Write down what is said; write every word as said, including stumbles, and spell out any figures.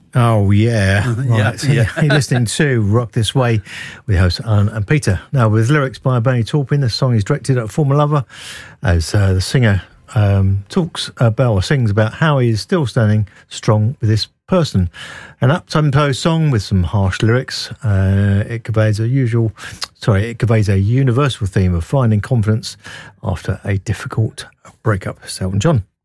Oh, yeah. Uh, right. yeah, yeah. You're listening to Rock This Way with hosts Alan and Peter. Now, with lyrics by Bernie Taupin, the song is directed at a former lover as uh, the singer um, talks about or sings about how he is still standing strong with this person. An up-tempo song with some harsh lyrics. Uh, it conveys a usual, sorry, it conveys a universal theme of finding confidence after a difficult breakup. So, Elton John.